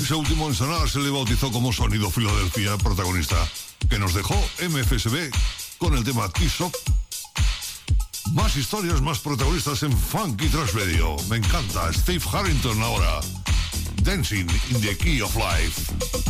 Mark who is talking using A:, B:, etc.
A: Ese último en sonar se le bautizó como Sonido Filadelfia, protagonista, que nos dejó MFSB con el tema T-Shop. Más historias, más protagonistas en Funky Trash Radio. Me encanta. Steve Harrington ahora. Dancing in the Key of Life.